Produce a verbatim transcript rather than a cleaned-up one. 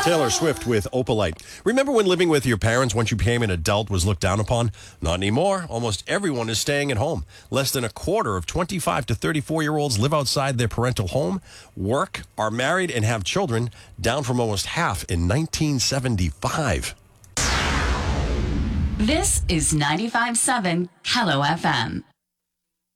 Taylor Swift with Opalite. Remember when living with your parents once you became an adult was looked down upon? Not anymore. Almost everyone is staying at home. Less than a quarter of twenty-five to thirty-four-year-olds live outside their parental home, work, are married, and have children, down from almost half in nineteen seventy-five. This is ninety-five point seven Hello F M.